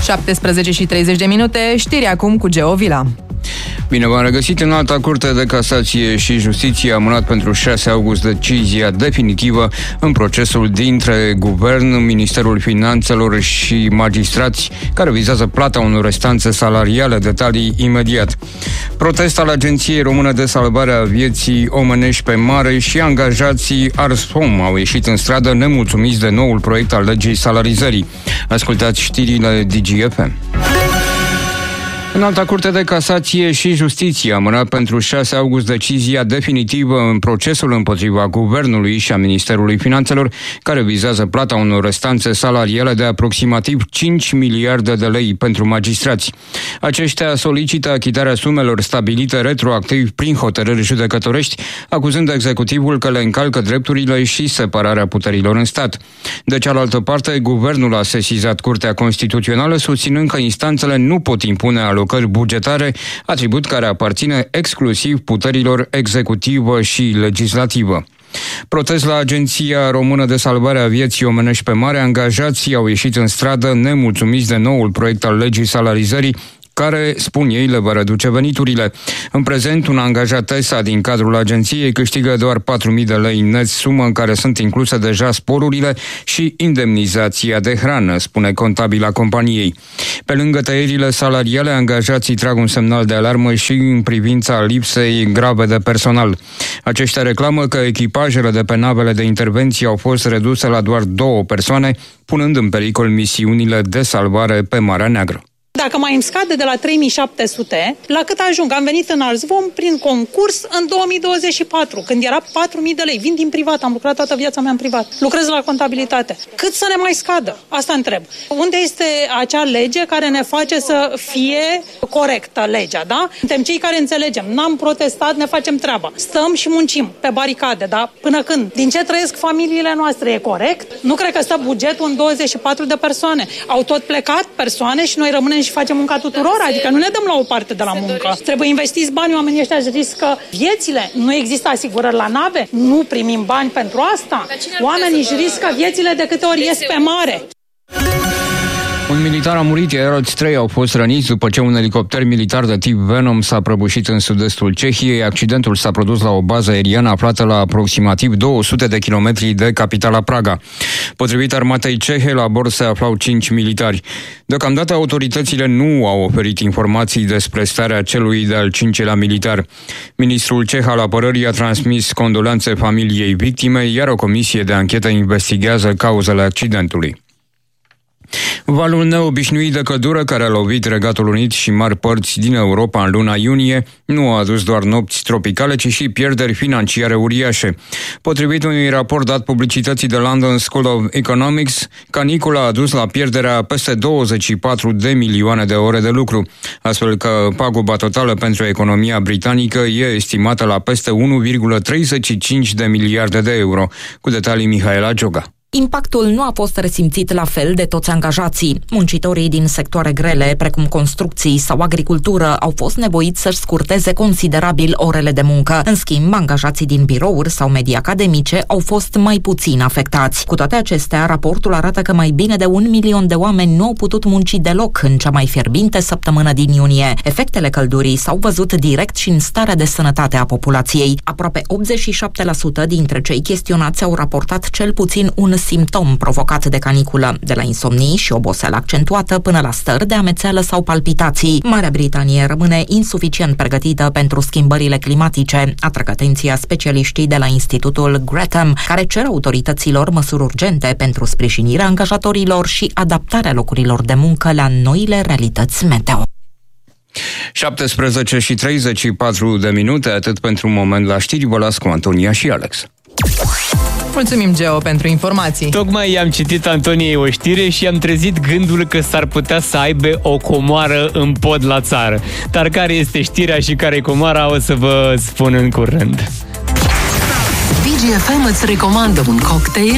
17:30, știri acum cu Geo Vila. Bine v-am regăsit. în Înalta Curte de Casație și Justiție a amânat pentru 6 august decizia definitivă în procesul dintre Guvern, Ministerul Finanțelor și magistrați, care vizează plata unor restanțe salariale. Detalii imediat. Protest al Agenției Române de Salvare a Vieții Omenești pe Mare și angajații Arsom au ieșit în stradă nemulțumiți de noul proiect al legii salarizării. Ascultați știrile DGFM. Înalta Curte de Casație și Justiție a amânat pentru 6 august decizia definitivă în procesul împotriva Guvernului și a Ministerului Finanțelor, care vizează plata unor restanțe salariale de aproximativ 5 miliarde de lei pentru magistrați. Aceștia solicită achitarea sumelor stabilite retroactiv prin hotărâri judecătorești, acuzând executivul că le încalcă drepturile și separarea puterilor în stat. De cealaltă parte, Guvernul a sesizat Curtea Constituțională, susținând că instanțele nu pot impune alocări bugetare, atribut care aparține exclusiv puterilor executivă și legislativă. Protest la Agenția Română de Salvare a Vieții Omenești pe Mare. Angajații au ieșit în stradă nemulțumiți de noul proiect al legii salarizării, care, spun ei, le va reduce veniturile. În prezent, un angajat TESA din cadrul agenției câștigă doar 4.000 de lei net, sumă în care sunt incluse deja sporurile și indemnizația de hrană, spune contabila companiei. Pe lângă tăierile salariale, angajații trag un semnal de alarmă și în privința lipsei grave de personal. Aceștia reclamă că echipajele de pe navele de intervenție au fost reduse la doar 2 persoane, punând în pericol misiunile de salvare pe Marea Neagră. Dacă mai îmi scade de la 3.700, la cât ajung? Am venit în Arzvom prin concurs în 2024, când era 4.000 de lei. Vin din privat, am lucrat toată viața mea în privat. Lucrez la contabilitate. Cât să ne mai scadă? Asta întreb. Unde este acea lege care ne face să fie corectă legea, da? Suntem cei care înțelegem. N-am protestat, ne facem treaba. Stăm și muncim pe baricade, da? Până când? Din ce trăiesc familiile noastre? E corect? Nu cred că stă bugetul în 24 de persoane. Au tot plecat persoane și noi rămânem și facem munca tuturor, adică nu ne dăm la o parte de la muncă. Trebuie investiți bani, oamenii ăștia își riscă viețile. Nu există asigurări la nave, nu primim bani pentru asta. Oamenii își riscă viețile de câte ori ies pe mare. Un militar a murit, iar alți 3 au fost răniți după ce un elicopter militar de tip Venom s-a prăbușit în sud-estul Cehiei. Accidentul s-a produs la o bază aeriană aflată la aproximativ 200 de kilometri de capitala Praga. Potrivit armatei cehe, la bord se aflau 5 militari. Deocamdată autoritățile nu au oferit informații despre starea celui de-al 5-lea militar. Ministrul ceh al apărării a transmis condolențe familiei victimei, iar o comisie de anchetă investigează cauzele accidentului. Valul neobișnuit de căldură care a lovit Regatul Unit și mari părți din Europa în luna iunie nu a adus doar nopți tropicale, ci și pierderi financiare uriașe. Potrivit unui raport dat publicității de London School of Economics, canicula a dus la pierderea peste 24 de milioane de ore de lucru, astfel că paguba totală pentru economia britanică e estimată la peste 1,35 de miliarde de euro. Cu detalii Mihaela Gioga. Impactul nu a fost resimțit la fel de toți angajații. Muncitorii din sectoare grele, precum construcții sau agricultură, au fost nevoiți să-și scurteze considerabil orele de muncă. În schimb, angajații din birouri sau medii academice au fost mai puțin afectați. Cu toate acestea, raportul arată că mai bine de 1 milion de oameni nu au putut munci deloc în cea mai fierbinte săptămână din iunie. Efectele căldurii s-au văzut direct și în starea de sănătate a populației. Aproape 87% dintre cei chestionați au raportat cel puțin un simptom provocat de caniculă, de la insomnii și oboseală accentuată până la stări de amețeală sau palpitații. Marea Britanie rămâne insuficient pregătită pentru schimbările climatice, atrag atenția specialiștii de la Institutul Grantham, care cer autorităților măsuri urgente pentru sprijinirea angajatorilor și adaptarea locurilor de muncă la noile realități meteo. 17:34, atât pentru un moment la știri. Vă las cu Antonia și Alex. Mulțumim, Geo, pentru informații. Tocmai i-am citit Antoniei o știre și am trezit gândul că s-ar putea să aibă o comoară în pod la țară. Dar care este știrea și care e comoara, o să vă spun în curând. DGFM îți recomandă un cocktail